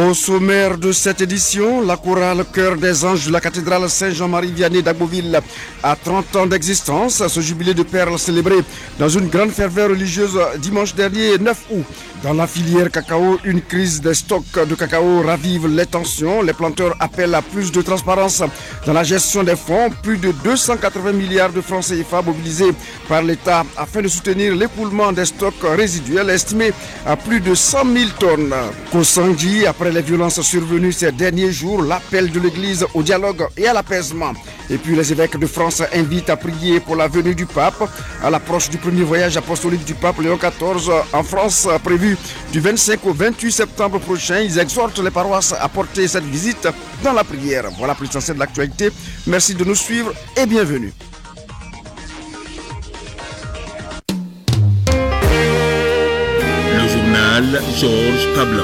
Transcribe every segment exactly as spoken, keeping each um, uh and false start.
Au sommaire de cette édition, la chorale Chœur des Anges de la cathédrale Saint-Jean-Marie Vianney d'Agboville a trente ans d'existence. Ce jubilé de perles célébré dans une grande ferveur religieuse dimanche dernier neuf août. Dans la filière cacao, une crise des stocks de cacao ravive les tensions. Les planteurs appellent à plus de transparence dans la gestion des fonds. Plus de deux cent quatre-vingts milliards de francs C F A mobilisés par l'État afin de soutenir l'écoulement des stocks résiduels estimés à plus de cent mille tonnes. Kossangi, après les violences survenues ces derniers jours, l'appel de l'Église au dialogue et à l'apaisement. Et puis les évêques de France invitent à prier pour la venue du pape à l'approche du premier voyage apostolique du pape Léon quatorze en France prévu du vingt-cinq au vingt-huit septembre prochain. Ils exhortent les paroisses à porter cette visite dans la prière. Voilà plus l'essentiel de l'actualité. Merci de nous suivre et bienvenue. Le journal Georges Pablo.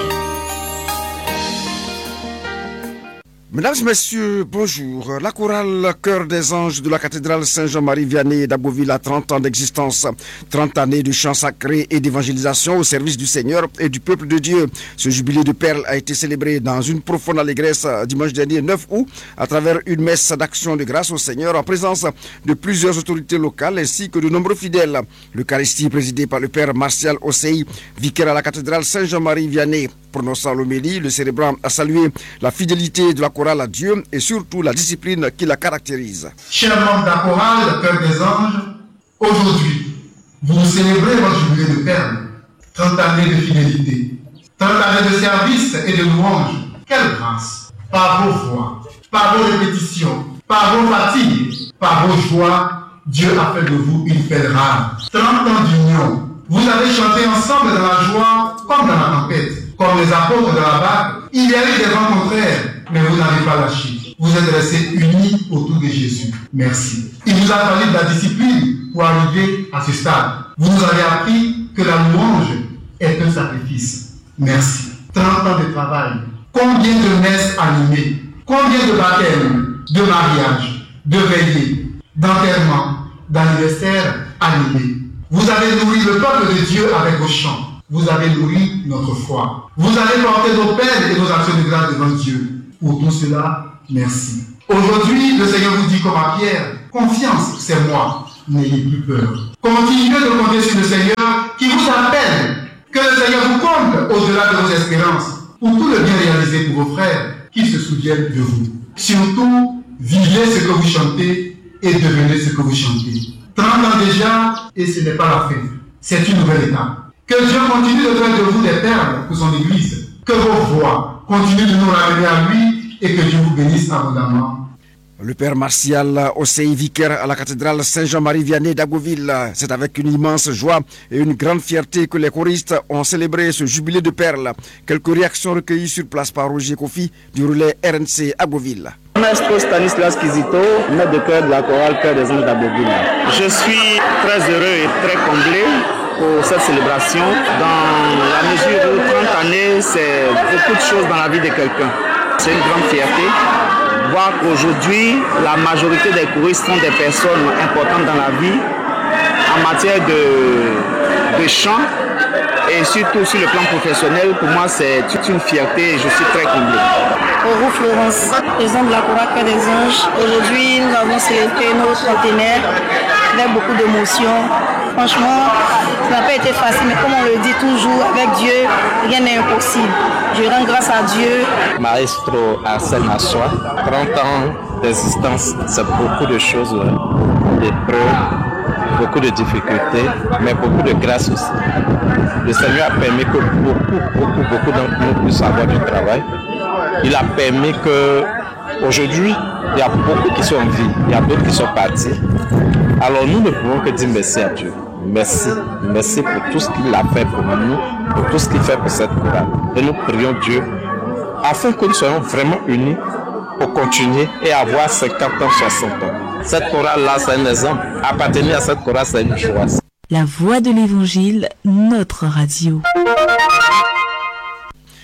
Mesdames et messieurs, bonjour. La chorale Chœur des Anges de la cathédrale Saint-Jean-Marie Vianney d'Agboville a trente ans d'existence. trente années de chant sacré et d'évangélisation au service du Seigneur et du peuple de Dieu. Ce jubilé de perles a été célébré dans une profonde allégresse dimanche dernier neuf août à travers une messe d'action de grâce au Seigneur en présence de plusieurs autorités locales ainsi que de nombreux fidèles. L'Eucharistie présidée par le Père Martial Osei, vicaire à la cathédrale Saint-Jean-Marie Vianney. Prononçant l'homélie, le célébrant a salué la fidélité de la chorale à Dieu et surtout la discipline qui la caractérise. Chers membres de la chorale Chœur des Anges, aujourd'hui, vous célébrez votre jubilé de perles, trente années de fidélité, trente années de service et de louange. Quelle grâce! Par vos voix, par vos répétitions, par vos fatigues, par vos joies, Dieu a fait de vous une perle rare. trente ans d'union, vous avez chanté ensemble dans la joie comme dans la tempête. Comme les apôtres de la barque, il y a eu des vents contraires, mais vous n'avez pas lâché. Vous êtes restés unis autour de Jésus. Merci. Il nous a fallu de la discipline pour arriver à ce stade. Vous nous avez appris que la louange est un sacrifice. Merci. trente ans de travail. Combien de messes animées, combien de baptêmes, de mariages, de veillées, d'enterrements, d'anniversaires animés. Vous avez nourri le peuple de Dieu avec vos chants. Vous avez nourri notre foi. Vous avez porté nos peines et nos actions de grâce devant Dieu. Pour tout cela, merci. Aujourd'hui, le Seigneur vous dit comme à Pierre, confiance, c'est moi, n'ayez plus peur. Continuez de compter sur le Seigneur qui vous appelle. Que le Seigneur vous comble au-delà de vos espérances pour tout le bien réalisé pour vos frères qui se souviennent de vous. Surtout, vivez ce que vous chantez et devenez ce que vous chantez. trente ans déjà et ce n'est pas la fin. C'est une nouvelle étape. Que Dieu continue de faire de vous des perles pour son Église. Que vos voix continuent de nous ramener à lui et que Dieu vous bénisse abondamment. Le Père Martial Osei, vicaire à la cathédrale Saint-Jean-Marie Vianney d'Agboville. C'est avec une immense joie et une grande fierté que les choristes ont célébré ce jubilé de perles. Quelques réactions recueillies sur place par Roger Kofi du relais R N C Agboville. Maestro Stanislas Kizito, maître de chœur de la chorale Chœur des Anges d'Agboville. Je suis très heureux et très comblé pour cette célébration, dans la mesure où trente années, c'est beaucoup de choses dans la vie de quelqu'un. C'est une grande fierté. Voir qu'aujourd'hui, la majorité des choristes sont des personnes importantes dans la vie, en matière de, de chant, et surtout sur le plan professionnel, pour moi c'est toute une fierté et je suis très comblé. Oro Florence, président de la chorale Chœur des Anges. Aujourd'hui, nous avons célébré nos centenaires avec beaucoup d'émotion. Franchement, ça n'a pas été facile, mais comme on le dit toujours, avec Dieu, rien n'est impossible. Je rends grâce à Dieu. Maestro Arsène Massoua, trente ans d'existence, c'est beaucoup de choses, d'épreuves, beaucoup de difficultés, mais beaucoup de grâce aussi. Le Seigneur a permis que beaucoup, beaucoup, beaucoup d'entre nous puissent avoir du travail. Il a permis que, aujourd'hui, il y a beaucoup qui sont en vie, il y a d'autres qui sont partis. Alors nous ne pouvons que dire merci à Dieu. Merci, merci pour tout ce qu'il a fait pour nous, pour tout ce qu'il fait pour cette chorale. Et nous prions Dieu afin que nous soyons vraiment unis pour continuer et avoir cinquante ans, soixante ans. Cette chorale-là, c'est un exemple. Appartenir à cette chorale, c'est une joie. La voix de l'Évangile, notre radio.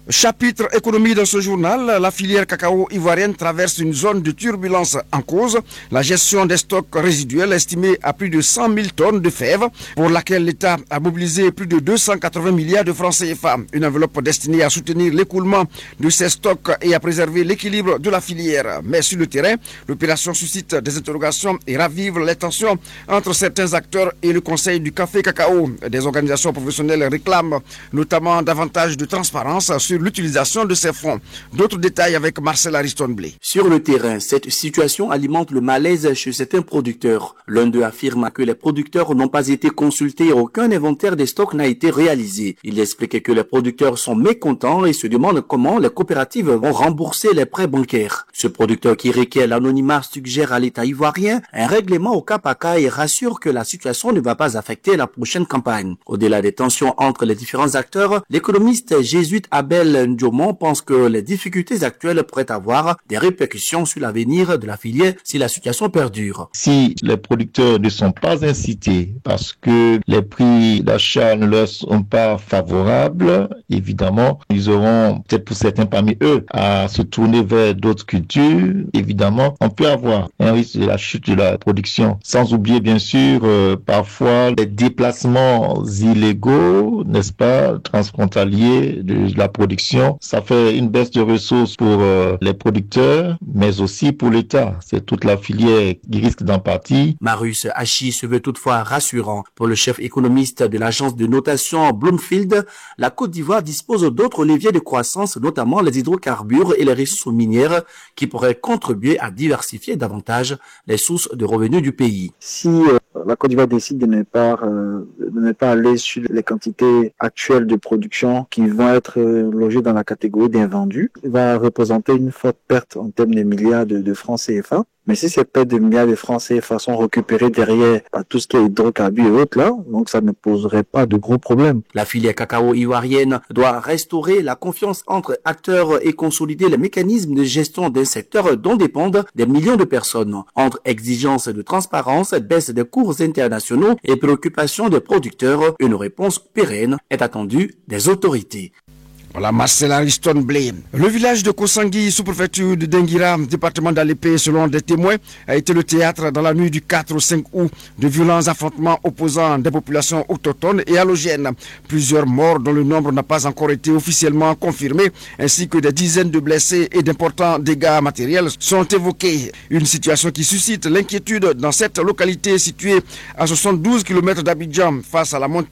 Chapitre économie dans ce journal, la filière cacao ivoirienne traverse une zone de turbulence en cause. La gestion des stocks résiduels estimés à plus de cent mille tonnes de fèves, pour laquelle l'État a mobilisé plus de deux cent quatre-vingts milliards de francs C F A. Une enveloppe destinée à soutenir l'écoulement de ces stocks et à préserver l'équilibre de la filière. Mais sur le terrain, l'opération suscite des interrogations et ravive les tensions entre certains acteurs et le Conseil du café cacao. Des organisations professionnelles réclament notamment davantage de transparence sur l'utilisation de ces fonds. D'autres détails avec Marcel Ariston-Blé. Sur le terrain, cette situation alimente le malaise chez certains producteurs. L'un d'eux affirme que les producteurs n'ont pas été consultés et aucun inventaire des stocks n'a été réalisé. Il explique que les producteurs sont mécontents et se demandent comment les coopératives vont rembourser les prêts bancaires. Ce producteur qui requiert l'anonymat suggère à l'État ivoirien un règlement au cas par cas et rassure que la situation ne va pas affecter la prochaine campagne. Au-delà des tensions entre les différents acteurs, l'économiste jésuite Abel Ndiomon pense que les difficultés actuelles pourraient avoir des répercussions sur l'avenir de la filière si la situation perdure. Si les producteurs ne sont pas incités parce que les prix d'achat ne leur sont pas favorables, évidemment, ils auront peut-être pour certains parmi eux à se tourner vers d'autres cultures. Évidemment, on peut avoir un risque de la chute de la production. Sans oublier bien sûr euh, parfois les déplacements illégaux, n'est-ce pas, transfrontaliers de la production. Ça fait une baisse de ressources pour euh, les producteurs, mais aussi pour l'État. C'est toute la filière qui risque d'en partir. Marius Hachi se veut toutefois rassurant. Pour le chef économiste de l'agence de notation Bloomfield, la Côte d'Ivoire dispose d'autres leviers de croissance, notamment les hydrocarbures et les ressources minières, qui pourraient contribuer à diversifier davantage les sources de revenus du pays. Si euh, la Côte d'Ivoire décide de ne pas euh, de ne pas aller sur les quantités actuelles de production qui vont être euh, logées dans la catégorie d'invendus, il va représenter une forte perte en termes de milliards de, de francs C F A. Mais si ces pertes de milliards de francs C F A sont récupérées derrière par tout ce qui est hydrocarbures et autres là, donc ça ne poserait pas de gros problèmes. La filière cacao ivoirienne doit restaurer la confiance entre acteurs et consolider les mécanismes de gestion d'un secteur dont dépendent des millions de personnes. Entre exigences de transparence, baisse des cours internationaux et préoccupations des producteurs, une réponse pérenne est attendue des autorités. Voilà, Marcel Ariston-Blé. Le village de Kosangui, sous-préfecture de Denguira, département d'Alépé, selon des témoins, a été le théâtre dans la nuit du quatre au cinq août de violents affrontements opposant des populations autochtones et halogènes. Plusieurs morts dont le nombre n'a pas encore été officiellement confirmé, ainsi que des dizaines de blessés et d'importants dégâts matériels sont évoqués. Une situation qui suscite l'inquiétude dans cette localité située à soixante-douze kilomètres d'Abidjan face à la montée